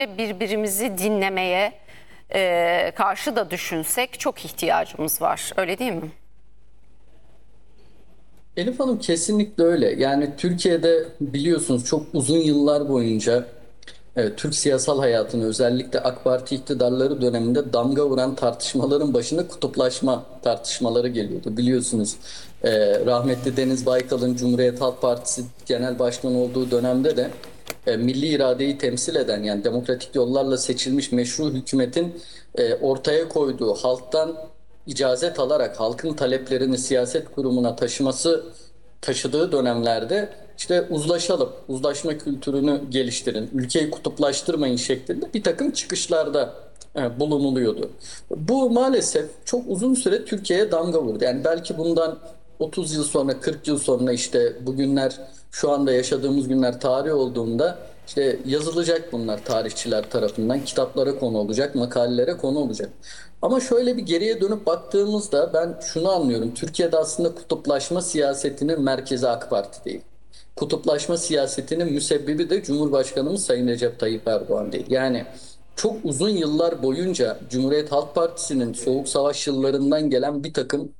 Birbirimizi dinlemeye karşı da düşünsek çok ihtiyacımız var. Öyle değil mi? Elif Hanım kesinlikle öyle. Yani Türkiye'de biliyorsunuz çok uzun yıllar boyunca Türk siyasal hayatını özellikle AK Parti iktidarları döneminde damga vuran tartışmaların başında kutuplaşma tartışmaları geliyordu. Biliyorsunuz rahmetli Deniz Baykal'ın Cumhuriyet Halk Partisi Genel Başkanı olduğu dönemde de milli iradeyi temsil eden yani demokratik yollarla seçilmiş meşru hükümetin ortaya koyduğu halktan icazet alarak halkın taleplerini siyaset kurumuna taşıdığı dönemlerde işte uzlaşalım, uzlaşma kültürünü geliştirin, ülkeyi kutuplaştırmayın şeklinde bir takım çıkışlarda bulunuluyordu. Bu maalesef çok uzun süre Türkiye'ye damga vurdu. Yani belki bundan 30 yıl sonra, 40 yıl sonra işte bugünler şu anda yaşadığımız günler tarih olduğunda işte yazılacak bunlar tarihçiler tarafından, kitaplara konu olacak, makalelere konu olacak. Ama şöyle bir geriye dönüp baktığımızda ben şunu anlıyorum. Türkiye'de aslında kutuplaşma siyasetinin merkezi AK Parti değil. Kutuplaşma siyasetinin müsebbibi de Cumhurbaşkanımız Sayın Recep Tayyip Erdoğan değil. Yani çok uzun yıllar boyunca Cumhuriyet Halk Partisi'nin Soğuk Savaş yıllarından gelen bir takım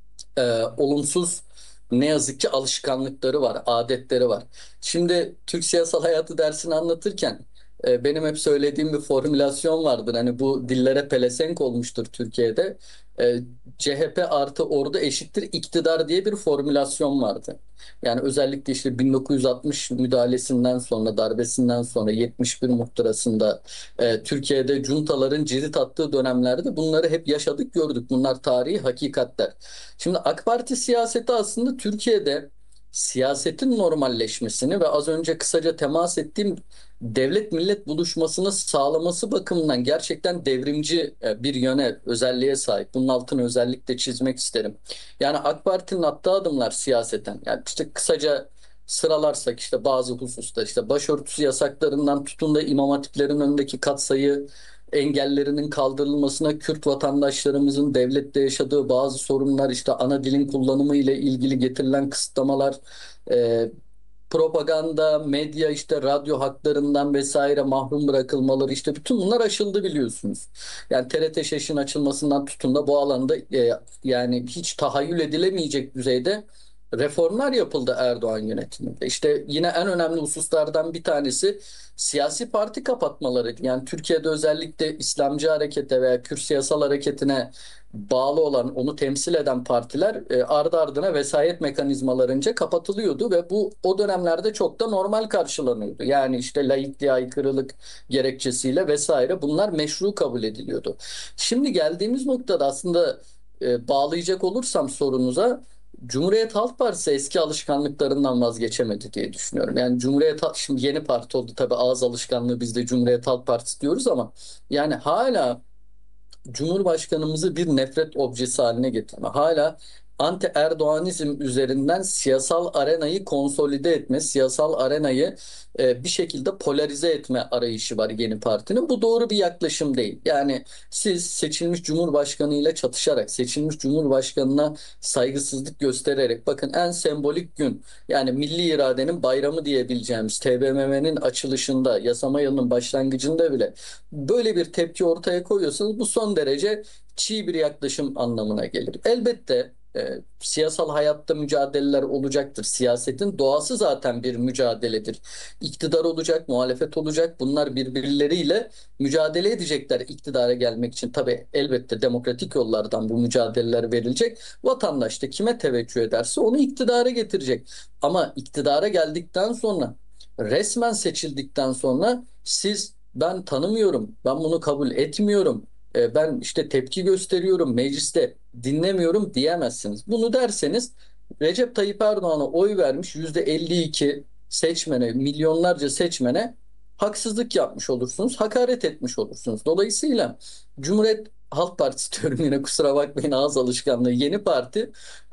olumsuz ne yazık ki alışkanlıkları var, adetleri var. Şimdi Türk siyasal hayatı dersini anlatırken benim hep söylediğim bir formülasyon vardır. Hani bu dillere pelesenk olmuştur Türkiye'de. E, CHP artı ordu eşittir iktidar diye bir formülasyon vardı. Yani özellikle işte 1960 müdahalesinden sonra, darbesinden sonra 71 muhtırasında Türkiye'de cuntaların cirit attığı dönemlerde bunları hep yaşadık, gördük. Bunlar tarihi hakikatler. Şimdi AK Parti siyaseti aslında Türkiye'de siyasetin normalleşmesini ve az önce kısaca temas ettiğim devlet millet buluşmasını sağlaması bakımından gerçekten devrimci bir yöne, özelliğe sahip. Bunun altını özellikle çizmek isterim. Yani AK Parti'nin attığı adımlar siyaseten, yani işte kısaca sıralarsak işte bazı hususta işte başörtüsü yasaklarından tutun da imam hatiplerin önündeki katsayı engellerinin kaldırılmasına, Kürt vatandaşlarımızın devlette yaşadığı bazı sorunlar, işte ana dilin kullanımı ile ilgili getirilen kısıtlamalar, e, propaganda, medya, işte radyo haklarından vesaire mahrum bırakılmaları, işte bütün bunlar aşıldı biliyorsunuz. Yani TRT Şeş'in açılmasından tutun da bu alanda yani hiç tahayyül edilemeyecek düzeyde reformlar yapıldı Erdoğan yönetiminde. İşte yine en önemli hususlardan bir tanesi siyasi parti kapatmaları. Yani Türkiye'de özellikle İslamcı harekete veya Kürt siyasal hareketine bağlı olan, onu temsil eden partiler ardı ardına vesayet mekanizmalarınca kapatılıyordu ve bu o dönemlerde çok da normal karşılanıyordu. Yani işte laikliğe aykırılık gerekçesiyle vesaire bunlar meşru kabul ediliyordu. Şimdi geldiğimiz noktada aslında bağlayacak olursam sorunuza, Cumhuriyet Halk Partisi eski alışkanlıklarından vazgeçemedi diye düşünüyorum. Yani şimdi yeni parti oldu tabii, ağız alışkanlığı, biz de Cumhuriyet Halk Partisi diyoruz ama yani hala Cumhurbaşkanımızı bir nefret objesi haline getirme, hala anti Erdoğanizm üzerinden siyasal arenayı konsolide etme, siyasal arenayı bir şekilde polarize etme arayışı var yeni partinin. Bu doğru bir yaklaşım değil. Yani siz seçilmiş Cumhurbaşkanı ile çatışarak, seçilmiş Cumhurbaşkanına saygısızlık göstererek, bakın en sembolik gün, yani milli iradenin bayramı diyebileceğimiz TBMM'nin açılışında, yasama yılının başlangıcında bile böyle bir tepki ortaya koyuyorsanız bu son derece çiğ bir yaklaşım anlamına gelir. Elbette siyasal hayatta mücadeleler olacaktır. Siyasetin doğası zaten bir mücadeledir. İktidar olacak, muhalefet olacak. Bunlar birbirleriyle mücadele edecekler iktidara gelmek için. Tabii elbette demokratik yollardan bu mücadeleler verilecek. Vatandaş da kime teveccüh ederse onu iktidara getirecek. Ama iktidara geldikten sonra, resmen seçildikten sonra siz ben tanımıyorum, ben bunu kabul etmiyorum, ben işte tepki gösteriyorum, mecliste dinlemiyorum diyemezsiniz. Bunu derseniz Recep Tayyip Erdoğan'a oy vermiş %52 seçmene, milyonlarca seçmene haksızlık yapmış olursunuz, hakaret etmiş olursunuz. Dolayısıyla Cumhuriyet Halk Partisi diyorum yine, kusura bakmayın ağız alışkanlığı, yeni parti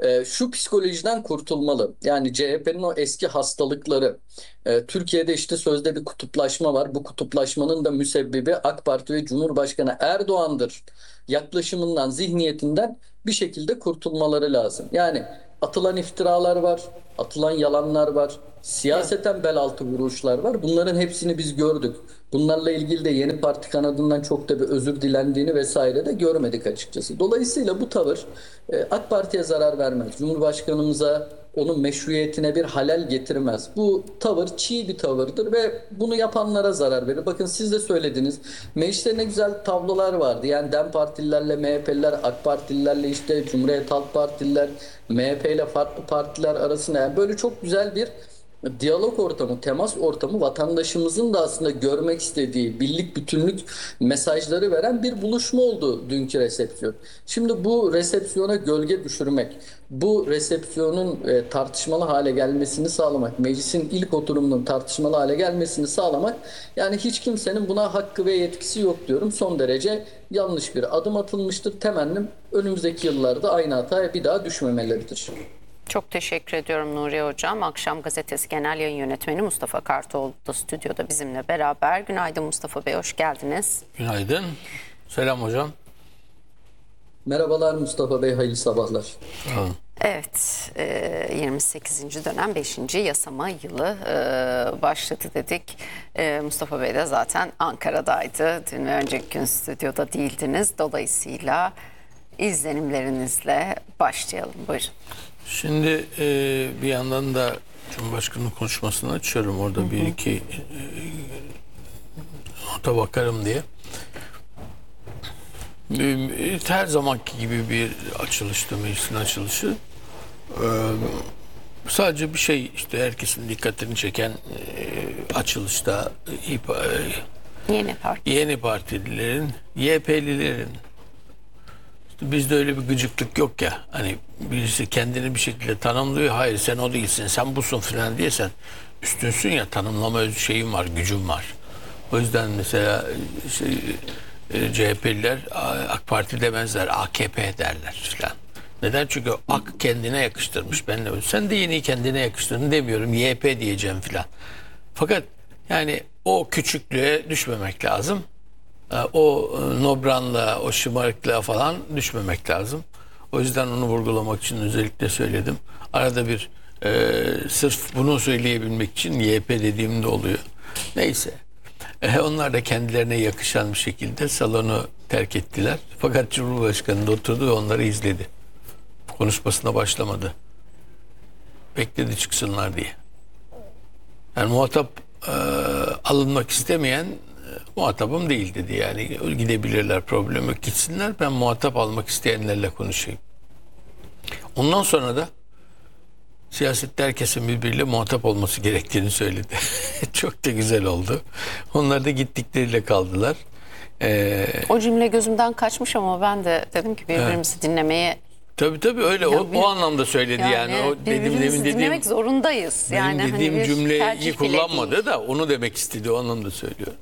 şu psikolojiden kurtulmalı. Yani CHP'nin o eski hastalıkları, Türkiye'de işte sözde bir kutuplaşma var. Bu kutuplaşmanın da müsebbibi AK Parti ve Cumhurbaşkanı Erdoğan'dır yaklaşımından, zihniyetinden bir şekilde kurtulmaları lazım. Yani atılan iftiralar var, atılan yalanlar var. Siyaseten bel altı vuruşlar var. Bunların hepsini biz gördük. Bunlarla ilgili de yeni parti kanadından çok da bir özür dilendiğini vesaire de görmedik açıkçası. Dolayısıyla bu tavır AK Parti'ye zarar vermez. Cumhurbaşkanımıza, onun meşruiyetine bir halel getirmez. Bu tavır çiğ bir tavırdır ve bunu yapanlara zarar verir. Bakın siz de söylediniz. Mecliste ne güzel tablolar vardı. Yani DEM Partililerle MHP'liler, AK Partililerle işte Cumhuriyet Halk Partililer, MHP ile farklı partiler arasında yani böyle çok güzel bir diyalog ortamı, temas ortamı, vatandaşımızın da aslında görmek istediği birlik, bütünlük mesajları veren bir buluşma oldu dünkü resepsiyon. Şimdi bu resepsiyona gölge düşürmek, bu resepsiyonun tartışmalı hale gelmesini sağlamak, meclisin ilk oturumunun tartışmalı hale gelmesini sağlamak, yani hiç kimsenin buna hakkı ve yetkisi yok diyorum. Son derece yanlış bir adım atılmıştır. Temennim önümüzdeki yıllarda aynı hataya bir daha düşmemeleridir. Çok teşekkür ediyorum Nuri Hocam. Akşam Gazetesi Genel Yayın Yönetmeni Mustafa Kartoğlu da stüdyoda bizimle beraber. Günaydın Mustafa Bey, hoş geldiniz. Günaydın. Selam hocam. Merhabalar Mustafa Bey, hayırlı sabahlar. Evet, 28. dönem 5. yasama yılı başladı dedik. Mustafa Bey de zaten Ankara'daydı. Dün ve önceki gün stüdyoda değildiniz. Dolayısıyla izlenimlerinizle başlayalım. Buyurun. Şimdi bir yandan da Cumhurbaşkanı konuşmasını açıyorum. Orada bir iki nota bakarım diye. Her zamanki gibi bir açılıştı, meclisin açılışı. Sadece bir şey işte herkesin dikkatini çeken açılışta yeni partililerin, YP'lilerin, bizde öyle bir gıcıklık yok ya. Hani birisi kendini bir şekilde tanımlıyor. Hayır sen o değilsin, sen busun falan diye sen üstünsün ya, tanımlama şeyin var, gücün var. O yüzden mesela CHP'liler AK Parti demezler, AKP derler falan. Neden? Çünkü AK kendine yakıştırmış. Ben de sen de yeni kendine yakıştırdın demiyorum. YP diyeceğim falan. Fakat yani o küçüklüğe düşmemek lazım. O nobranlığa, o şımarıklığa falan düşmemek lazım. O yüzden onu vurgulamak için özellikle söyledim. Arada bir sırf bunu söyleyebilmek için YP dediğim de oluyor. Neyse. Onlar da kendilerine yakışan bir şekilde salonu terk ettiler. Fakat Cumhurbaşkanı da oturdu ve onları izledi. Konuşmasına başlamadı. Bekledi çıksınlar diye. Yani muhatap alınmak istemeyen muhatabım değil dedi. Yani gidebilirler, problem yok, gitsinler, ben muhatap almak isteyenlerle konuşayım. Ondan sonra da siyasette herkesin birbiriyle muhatap olması gerektiğini söyledi. Çok da güzel oldu. Onlar da gittikleriyle kaldılar. O cümle gözümden kaçmış ama ben de dedim ki birbirimizi dinlemeye... Tabii öyle o anlamda söyledi yani. O birbirimizi dinlemek zorundayız. Benim yani dediğim hani cümleyi kullanmadı da onu demek istedi, o anlamda söylüyor.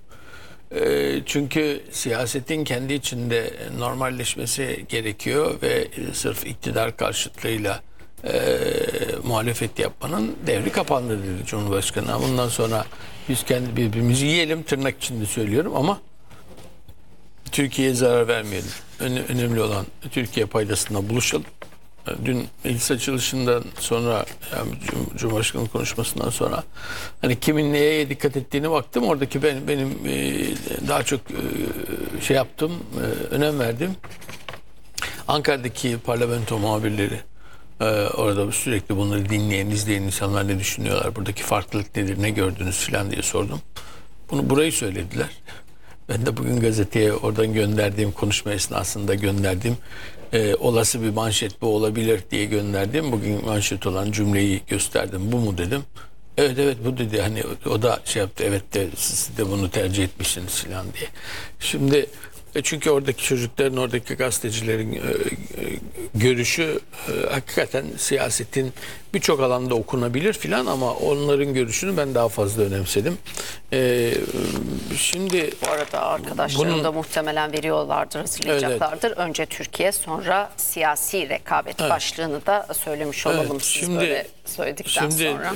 Çünkü siyasetin kendi içinde normalleşmesi gerekiyor ve sırf iktidar karşıtlığıyla muhalefet yapmanın devri kapandı dedi Cumhurbaşkanı. Bundan sonra biz kendi birbirimizi yiyelim, tırnak içinde söylüyorum, ama Türkiye'ye zarar vermeyelim. Önemli olan Türkiye paydasında buluşalım. Dün meclis açılışından sonra, yani Cumhurbaşkanı konuşmasından sonra hani kimin neye dikkat ettiğine baktım. Oradaki benim daha çok şey yaptım, önem verdim. Ankara'daki parlamento muhabirleri, orada sürekli bunları dinleyen, izleyen insanlar ne düşünüyorlar, buradaki farklılık nedir, ne gördünüz falan diye sordum. Burayı söylediler. Ben de bugün gazeteye oradan gönderdiğim, konuşma esnasında gönderdiğim olası bir manşet bu olabilir diye gönderdim. Bugün manşet olan cümleyi gösterdim. Bu mu dedim. Evet bu dedi. Hani o da şey yaptı. Evet de siz de bunu tercih etmişsiniz falan diye. Şimdi çünkü oradaki çocukların, oradaki gazetecilerin görüşü hakikaten siyasetin birçok alanda okunabilir filan, ama onların görüşünü ben daha fazla önemsedim. Şimdi bu arada arkadaşlarım da muhtemelen veriyorlardır, hazırlayacaklardır. Evet. Önce Türkiye, sonra siyasi rekabet başlığını da söylemiş olalım siz böyle söyledikten sonra.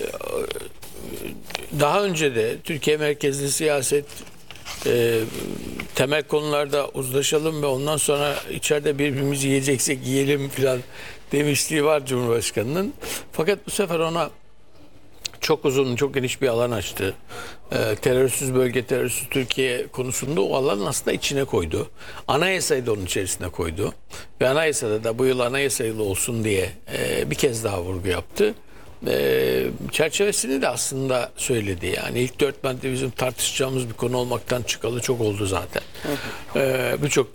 Daha önce de Türkiye merkezli siyaset, temel konularda uzlaşalım ve ondan sonra içeride birbirimizi yiyeceksek yiyelim filan demişliği var Cumhurbaşkanı'nın. Fakat bu sefer ona çok uzun, çok geniş bir alan açtı. Terörsüz bölge, terörsüz Türkiye konusunda o alanın aslında içine koydu. Anayasayı da onun içerisine koydu. Ve anayasada da bu yıl anayasa yılı olsun diye bir kez daha vurgu yaptı. Çerçevesini de aslında söyledi. Yani ilk 4 madde bizim tartışacağımız bir konu olmaktan çıkalı çok oldu zaten. Birçok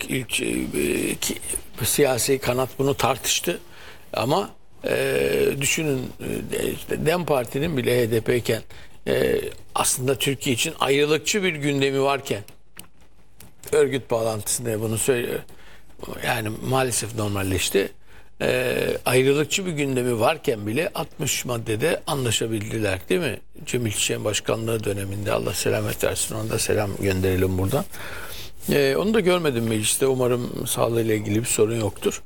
siyasi kanat bunu tartıştı. Ama düşünün işte DEM Parti'nin bile HDP'yken aslında Türkiye için ayrılıkçı bir gündemi varken örgüt bağlantısında bunu söylüyor. Yani maalesef normalleşti. Ayrılıkçı bir gündemi varken bile 60 maddede anlaşabildiler, değil mi? Cemil Çiçek'in başkanlığı döneminde, Allah selamet versin, ona da selam gönderelim buradan. Onu da görmedim mecliste. Umarım sağlığıyla ilgili bir sorun yoktur.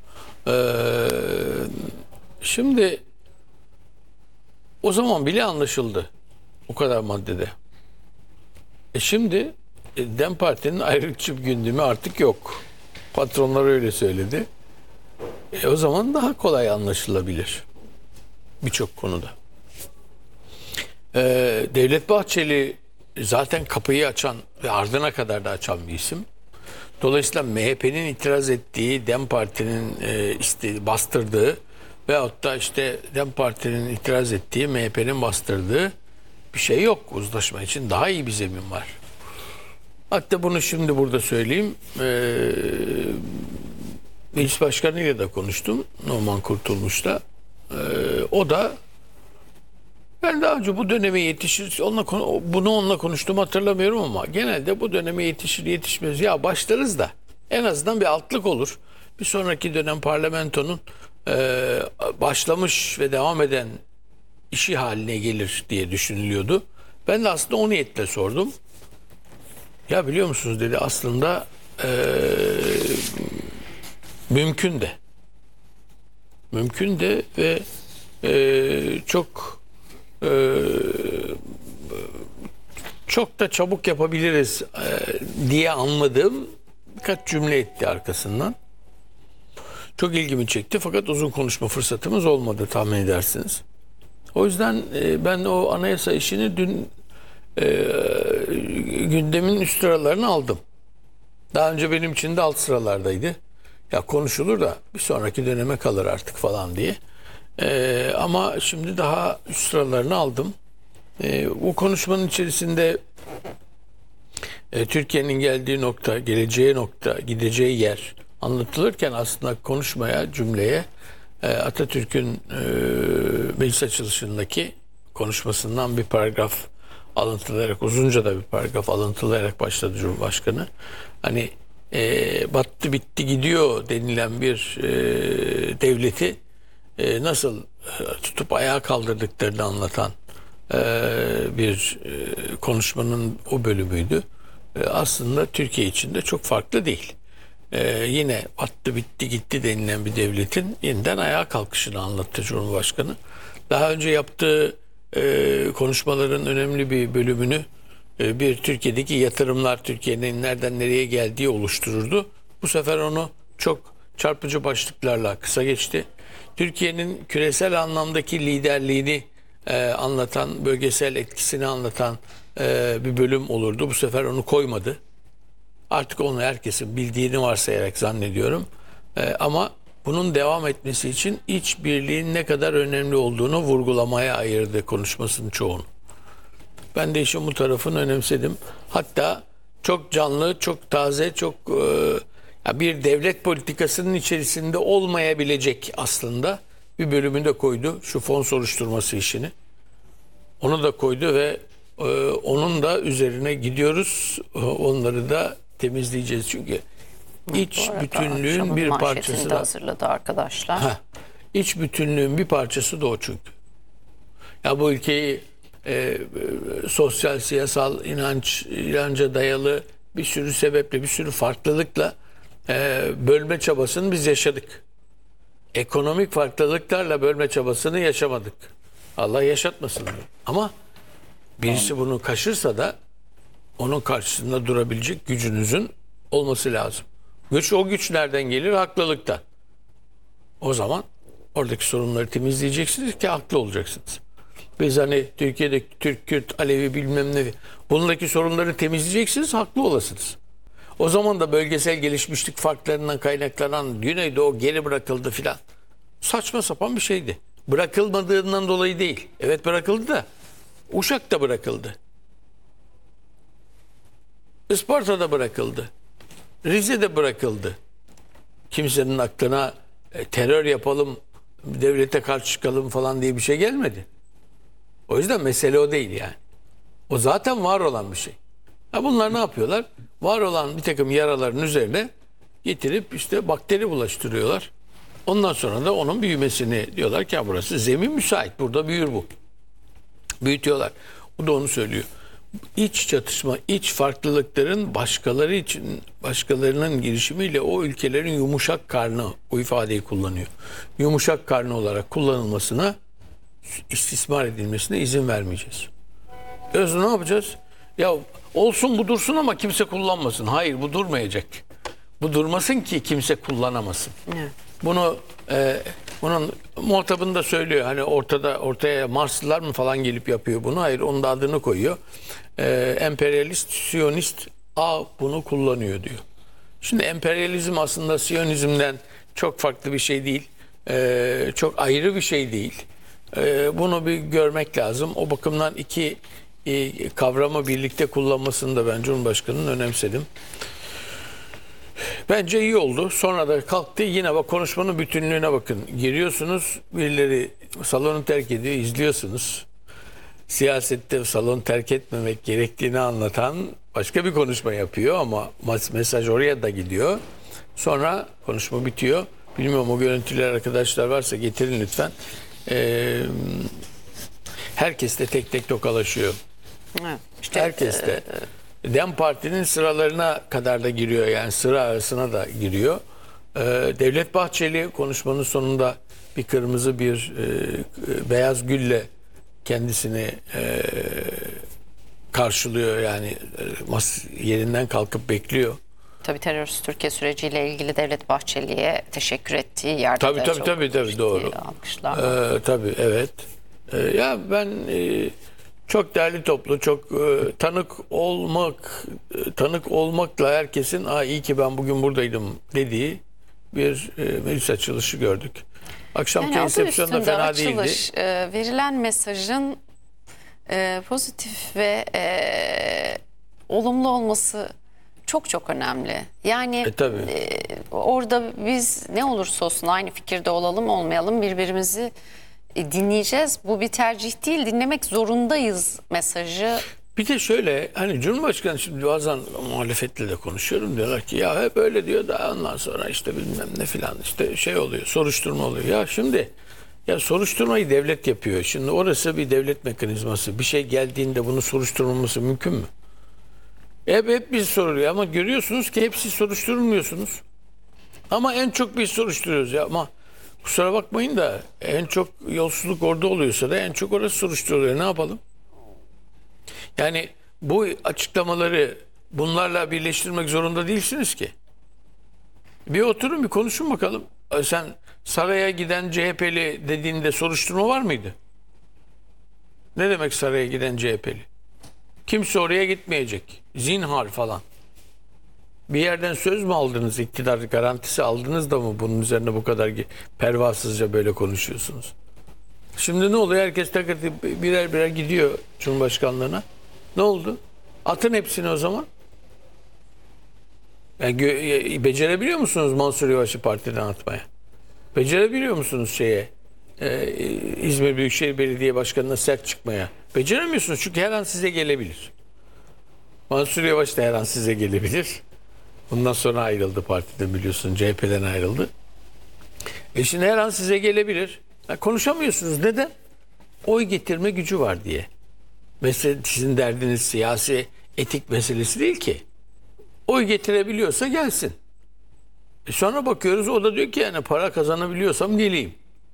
Şimdi o zaman bile anlaşıldı o kadar maddede. Şimdi DEM Parti'nin ayrılıkçı bir gündemi artık yok. Patronlar öyle söyledi. O zaman daha kolay anlaşılabilir birçok konuda. Devlet Bahçeli zaten kapıyı açan ve ardına kadar da açan bir isim. Dolayısıyla MHP'nin itiraz ettiği, DEM Parti'nin bastırdığı veyahut da işte DEM Parti'nin itiraz ettiği, MHP'nin bastırdığı bir şey yok. Uzlaşma için daha iyi bir zemin var. Hatta bunu şimdi burada söyleyeyim. Meclis Başkanı'yla da konuştum. Numan Kurtulmuş'la. O da ben daha önce bu döneme yetişir, onunla konuştuğumu hatırlamıyorum ama genelde bu döneme yetişir yetişmez ya başlarız da en azından bir altlık olur. Bir sonraki dönem parlamentonun başlamış ve devam eden işi haline gelir diye düşünülüyordu. Ben de aslında o niyetle sordum. Ya biliyor musunuz dedi, aslında mümkün de. Mümkün de ve çok da çabuk yapabiliriz diye anladığım birkaç cümle etti arkasından. Çok ilgimi çekti fakat uzun konuşma fırsatımız olmadı, tahmin edersiniz. O yüzden ben o anayasa işini dün gündemin üst sıralarını aldım. Daha önce benim için de alt sıralardaydı. Ya konuşulur da bir sonraki döneme kalır artık falan diye. Ama şimdi daha üst sıralarını aldım. Bu konuşmanın içerisinde Türkiye'nin geldiği nokta, geleceği nokta, gideceği yer anlatılırken aslında konuşmaya, cümleye Atatürk'ün meclis açılışındaki konuşmasından bir paragraf alıntılayarak, uzunca da bir paragraf alıntılayarak başladı Cumhurbaşkanı. Hani battı bitti gidiyor denilen bir devleti nasıl tutup ayağa kaldırdıklarını anlatan bir konuşmanın o bölümüydü. Aslında Türkiye için de çok farklı değil. Yine battı bitti gitti denilen bir devletin yeniden ayağa kalkışını anlattı Cumhurbaşkanı. Daha önce yaptığı konuşmaların önemli bir bölümünü bir Türkiye'deki yatırımlar, Türkiye'nin nereden nereye geldiği oluştururdu. Bu sefer onu çok çarpıcı başlıklarla kısa geçti. Türkiye'nin küresel anlamdaki liderliğini anlatan, bölgesel etkisini anlatan bir bölüm olurdu. Bu sefer onu koymadı. Artık onu herkesin bildiğini varsayarak zannediyorum. Ama bunun devam etmesi için iç birliğin ne kadar önemli olduğunu vurgulamaya ayırdı konuşmasının çoğunu. Ben de işin bu tarafını önemsedim. Hatta çok canlı, çok taze, çok bir devlet politikasının içerisinde olmayabilecek aslında bir bölümünü de koydu. Şu fon soruşturması işini. Onu da koydu ve onun da üzerine gidiyoruz. Onları da temizleyeceğiz çünkü iç bütünlüğün bir parçası da hazırladı arkadaşlar. İç bütünlüğün bir parçası da o çünkü. Ya bu ülkeyi sosyal, siyasal, inanca dayalı bir sürü sebeple, bir sürü farklılıkla bölme çabasını biz yaşadık. Ekonomik farklılıklarla bölme çabasını yaşamadık. Allah yaşatmasın. Ama birisi bunu kaşırsa da onun karşısında durabilecek gücünüzün olması lazım. O güç nereden gelir? Haklılıktan. O zaman oradaki sorunları temizleyeceksiniz ki haklı olacaksınız. Biz hani Türkiye'de Türk, Kürt, Alevi bilmem ne. Bunlardaki sorunları temizleyeceksiniz, haklı olasınız. O zaman da bölgesel gelişmişlik farklarından kaynaklanan Güneydoğu geri bırakıldı filan. Saçma sapan bir şeydi. Bırakılmadığından dolayı değil. Evet bırakıldı da Uşak'ta bırakıldı. Isparta'da bırakıldı. Rize'de bırakıldı. Kimsenin aklına terör yapalım, devlete karşı çıkalım falan diye bir şey gelmedi. O yüzden mesele o değil yani. O zaten var olan bir şey. Ha bunlar ne yapıyorlar? Var olan bir takım yaraların üzerine getirip işte bakteri bulaştırıyorlar. Ondan sonra da onun büyümesini diyorlar ki burası zemin müsait. Burada büyür bu. Büyütüyorlar. O da onu söylüyor. İç çatışma, iç farklılıkların başkaları için, başkalarının girişimiyle o ülkelerin yumuşak karnı, o ifadeyi kullanıyor. Yumuşak karnı olarak kullanılmasına, istismar edilmesine izin vermeyeceğiz. Ne yapacağız? Ya olsun bu dursun ama kimse kullanmasın. Hayır bu durmayacak. Bu durmasın ki kimse kullanamasın. Evet. Bunun muhatabını da söylüyor. Hani ortaya Marslılar mı falan gelip yapıyor bunu? Hayır onun da adını koyuyor. Emperyalist, Siyonist bunu kullanıyor diyor. Şimdi emperyalizm aslında Siyonizmden çok farklı bir şey değil. Çok ayrı bir şey değil. Bunu bir görmek lazım. O bakımdan iki kavramı birlikte kullanmasını da ben Cumhurbaşkanı'nın önemsedim. Bence iyi oldu. Sonra da kalktı. Yine bak konuşmanın bütünlüğüne bakın. Giriyorsunuz, birileri salonu terk ediyor, izliyorsunuz. Siyasette salonu terk etmemek gerektiğini anlatan başka bir konuşma yapıyor ama mesaj oraya da gidiyor. Sonra konuşma bitiyor. Bilmiyorum o görüntüler arkadaşlar varsa getirin lütfen. Herkes de tek tek tokalaşıyor. Evet, işte, herkes de. Dem Parti'nin sıralarına kadar da giriyor yani sıra arasına da giriyor. Devlet Bahçeli konuşmanın sonunda bir kırmızı bir beyaz gülle kendisini karşılıyor yani yerinden kalkıp bekliyor. Tabii terörist Türkiye süreciyle ilgili Devlet Bahçeli'ye teşekkür ettiği yerde tabii doğru. Alkışlar. Tabii evet. Ya ben çok değerli toplu, çok tanık olmakla herkesin iyi ki ben bugün buradaydım dediği bir meclis açılışı gördük. Akşamki resepsiyon da fena değildi. Verilen mesajın pozitif ve olumlu olması çok önemli. Yani orada biz ne olursa olsun aynı fikirde olalım olmayalım birbirimizi dinleyeceğiz. Bu bir tercih değil, dinlemek zorundayız mesajı. Bir de şöyle hani Cumhurbaşkanı şimdi bazen muhalefetle de konuşuyorum diyorlar ki ya hep öyle diyor da ondan sonra işte bilmem ne filan işte şey oluyor soruşturma oluyor. Ya şimdi soruşturmayı devlet yapıyor. Şimdi orası bir devlet mekanizması. Bir şey geldiğinde bunu soruşturulması mümkün mü? Hep biz soruluyor ama görüyorsunuz ki hepsi soruşturulmuyorsunuz. Ama en çok biz soruşturuyoruz ya ama kusura bakmayın da en çok yolsuzluk orada oluyorsa da en çok orası soruşturuluyor. Ne yapalım? Yani bu açıklamaları bunlarla birleştirmek zorunda değilsiniz ki. Bir oturun bir konuşun bakalım. Sen saraya giden CHP'li dediğinde soruşturma var mıydı? Ne demek saraya giden CHP'li? Kimse oraya gitmeyecek. Zinhar falan. Bir yerden söz mü aldınız? İktidar garantisi aldınız da mı bunun üzerine bu kadar pervasızca böyle konuşuyorsunuz? Şimdi ne oluyor? Herkes birer gidiyor Cumhurbaşkanlığına. Ne oldu? Atın hepsini o zaman. Yani becerebiliyor musunuz Mansur Yavaş'ı partiden atmaya? Becerebiliyor musunuz İzmir Büyükşehir Belediye Başkanı'na sert çıkmaya? Beceremiyorsunuz çünkü her an size gelebilir. Mansur Yavaş da her an size gelebilir. Bundan sonra ayrıldı partiden biliyorsun. CHP'den ayrıldı. Şimdi her an size gelebilir. Konuşamıyorsunuz. Neden? Oy getirme gücü var diye. Mesela sizin derdiniz siyasi etik meselesi değil ki. Oy getirebiliyorsa gelsin. Sonra bakıyoruz o da diyor ki yani para kazanabiliyorsam geleyim.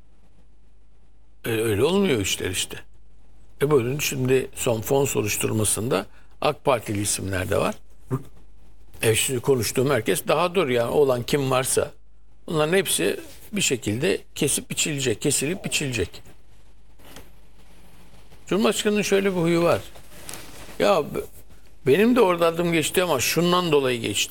Öyle olmuyor işler işte. Buyurun şimdi son fon soruşturmasında AK Partili isimler de var. Şimdi konuştuğum herkes daha dur yani olan kim varsa bunların hepsi bir şekilde kesilip biçilecek. Cumhurbaşkanı'nın şöyle bir huyu var. Ya benim de orada adım geçti ama şundan dolayı geçti.